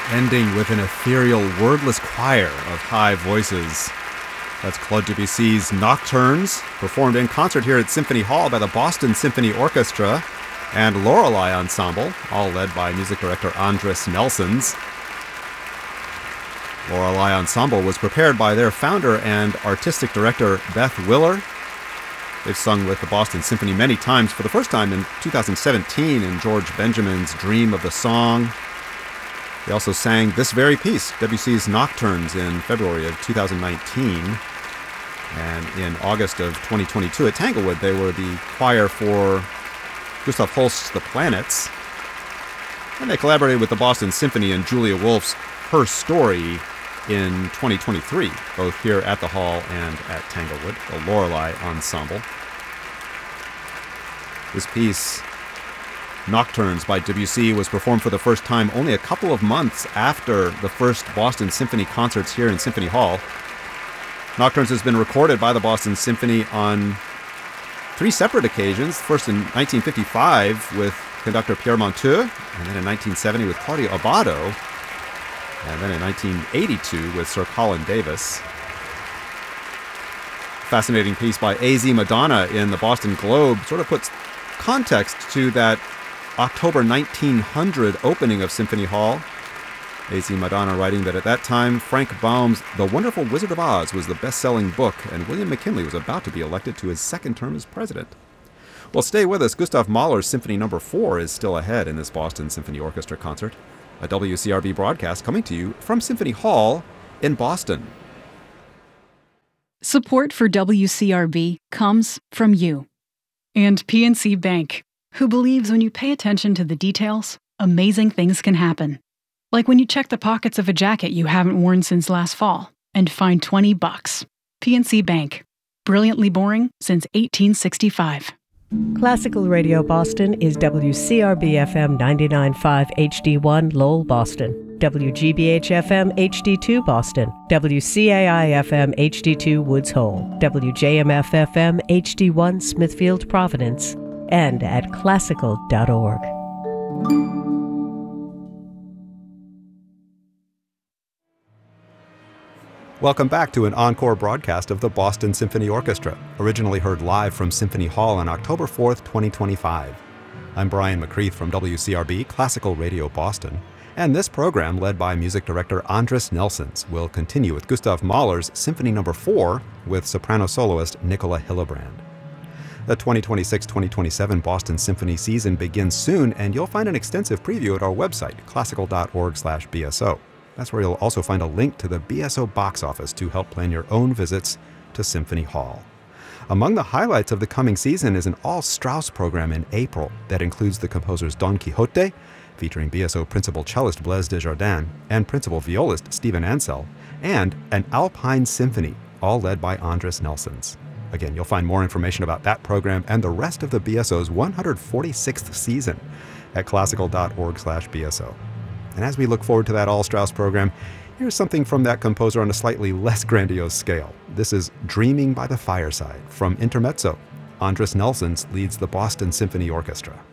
ending with an ethereal, wordless choir of high voices. That's Claude Debussy's Nocturnes, performed in concert here at Symphony Hall by the Boston Symphony Orchestra and Lorelei Ensemble, all led by music director Andris Nelsons. Lorelei Ensemble was prepared by their founder and artistic director Beth Willer. They've sung with the Boston Symphony many times, for the first time in 2017 in George Benjamin's Dream of the Song. They also sang this very piece, Debussy's Nocturnes, in February of 2019. And in August of 2022 at Tanglewood, they were the choir for Gustav Holst's The Planets. And they collaborated with the Boston Symphony and Julia Wolf's Her Story in 2023, both here at the Hall and at Tanglewood, the Lorelei Ensemble. This piece, Nocturnes by Debussy, was performed for the first time only a couple of months after the first Boston Symphony concerts here in Symphony Hall. Nocturnes has been recorded by the Boston Symphony on 3 separate occasions, first in 1955 with conductor Pierre Monteux, and then in 1970 with Claudio Abbado, and then in 1982 with Sir Colin Davis. Fascinating piece by A.Z. Madonna in the Boston Globe sort of puts context to that October 1900 opening of Symphony Hall. A.Z. Madonna writing that at that time, Frank Baum's The Wonderful Wizard of Oz was the best-selling book, and William McKinley was about to be elected to his second term as president. Well, stay with us. Gustav Mahler's Symphony No. 4 is still ahead in this Boston Symphony Orchestra concert. A WCRB broadcast coming to you from Symphony Hall in Boston. Support for WCRB comes from you and PNC Bank, who believes when you pay attention to the details, amazing things can happen. Like when you check the pockets of a jacket you haven't worn since last fall and find $20. PNC Bank. Brilliantly boring since 1865. Classical Radio Boston is WCRB-FM 99.5 HD1 Lowell, Boston, WGBH-FM HD2 Boston, WCAI-FM HD2 Woods Hole, WJMF-FM HD1 Smithfield, Providence, and at classical.org. Welcome back to an encore broadcast of the Boston Symphony Orchestra, originally heard live from Symphony Hall on October 4th, 2025. I'm Brian McCreath from WCRB Classical Radio Boston, and this program, led by music director Andris Nelsons, will continue with Gustav Mahler's Symphony No. 4 with soprano soloist Nicola Hillebrand. The 2026-2027 Boston Symphony season begins soon, and you'll find an extensive preview at our website, classical.org/BSO. That's where you'll also find a link to the BSO box office to help plan your own visits to Symphony Hall. Among the highlights of the coming season is an all-Strauss program in April that includes the composer's Don Quixote, featuring BSO principal cellist Blaise Desjardins and principal violist Stephen Ansel, and an Alpine Symphony, all led by Andris Nelsons. Again, you'll find more information about that program and the rest of the BSO's 146th season at classical.org/BSO. And as we look forward to that all-Strauss program, here's something from that composer on a slightly less grandiose scale. This is Dreaming by the Fireside from Intermezzo. Andris Nelsons leads the Boston Symphony Orchestra.